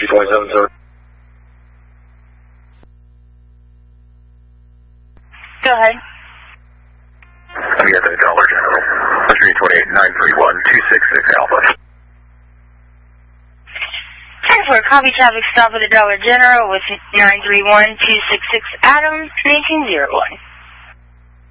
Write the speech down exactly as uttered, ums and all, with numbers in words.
two point seven seven. Go ahead. We got the Dollar General. three two eight nine three one two six six Alpha. ten four, copy traffic stop at the Dollar General with nine three one two six six Adam, maintain zero one.